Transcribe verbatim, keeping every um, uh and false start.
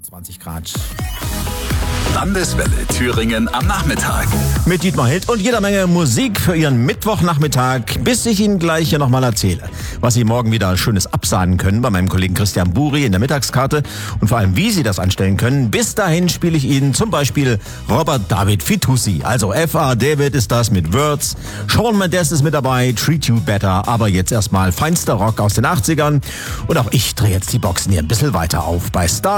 zwanzig Grad. Landeswelle Thüringen am Nachmittag. Mit Dietmar Hild und jeder Menge Musik für Ihren Mittwochnachmittag, bis ich Ihnen gleich hier nochmal erzähle, was Sie morgen wieder Schönes absahnen können bei meinem Kollegen Christian Buri in der Mittagskarte und vor allem, wie Sie das anstellen können. Bis dahin spiele ich Ihnen zum Beispiel Robert David Fitoussi, also F A David ist das mit Words, Shawn Mendes ist mit dabei, Treat You Better, aber jetzt erstmal feinster Rock aus den achtzigern und auch ich drehe jetzt die Boxen hier ein bisschen weiter auf bei Star